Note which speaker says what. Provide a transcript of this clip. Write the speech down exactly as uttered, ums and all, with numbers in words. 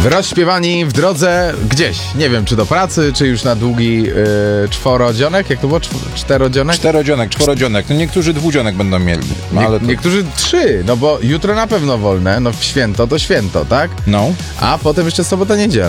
Speaker 1: Rozśpiewani w drodze gdzieś. Nie wiem, czy do pracy, czy już na długi yy, czworodzionek. Jak to było? Czw- czterodzionek?
Speaker 2: Czterodzionek, czworodzionek. No niektórzy dwudzionek będą mieli. No,
Speaker 1: Nie,
Speaker 2: ale to...
Speaker 1: Niektórzy trzy, no bo jutro na pewno wolne. No w święto to święto, tak?
Speaker 2: No.
Speaker 1: A potem jeszcze sobota, niedziela.